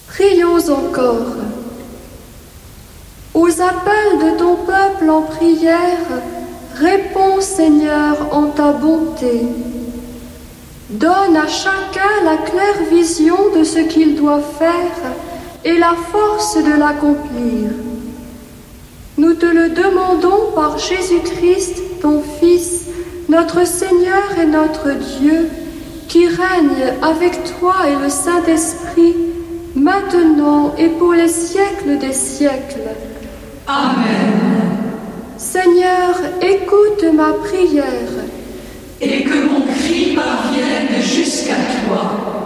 Prions encore. Aux appels de ton peuple en prière, réponds Seigneur en ta bonté. Donne à chacun la claire vision de ce qu'il doit faire et la force de l'accomplir. Nous te le demandons par Jésus-Christ, ton Fils, notre Seigneur et notre Dieu, qui règne avec toi et le Saint-Esprit, maintenant et pour les siècles des siècles. Amen. Seigneur, écoute ma prière. Et que mon cri parvienne jusqu'à toi.